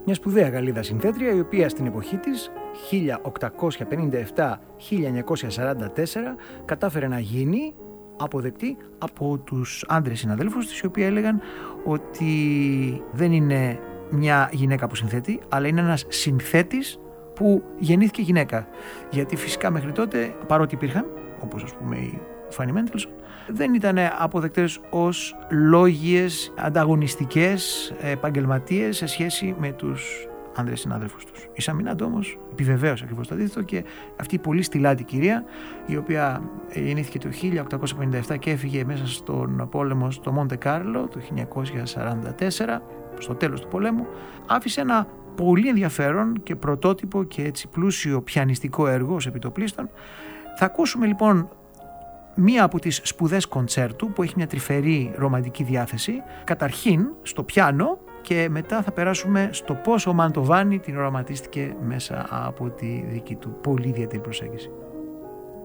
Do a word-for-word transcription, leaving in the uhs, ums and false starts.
Μια σπουδαία Γαλλίδα συνθέτρια, η οποία στην εποχή της, χίλια οκτακόσια πενήντα επτά με χίλια εννιακόσια σαράντα τέσσερα, κατάφερε να γίνει αποδεκτή από τους άντρες συναδέλφους της, οι οποίοι έλεγαν ότι δεν είναι μια γυναίκα που συνθέτει, αλλά είναι ένας συνθέτης που γεννήθηκε γυναίκα. Γιατί φυσικά μέχρι τότε, παρότι υπήρχαν, όπως ας πούμε η Φάνι Μέντελσον, δεν ήταν αποδεκτές ως λόγιες, ανταγωνιστικές επαγγελματίες σε σχέση με τους άνδρες συνάδελφους τους. Η Σαμινάντ όμως επιβεβαίωσε ακριβώς το αντίθετο, και αυτή η πολύ στιλάτη κυρία, η οποία γεννήθηκε το χίλια οκτακόσια πενήντα επτά και έφυγε μέσα στον πόλεμο στο Μοντε Κάρλο το χίλια εννιακόσια σαράντα τέσσερα, στο τέλος του πολέμου, άφησε ένα πολύ ενδιαφέρον και πρωτότυπο και έτσι πλούσιο πιανιστικό έργο ως επιτοπλίστων. Θα ακούσουμε λοιπόν μία από τις σπουδές κοντσέρτου που έχει μια τρυφερή ρομαντική διάθεση, καταρχήν στο πιάνο, και μετά θα περάσουμε στο πώς ο Μαντοβάνι την οραματίστηκε μέσα από τη δική του πολύ ιδιαίτερη προσέγγιση.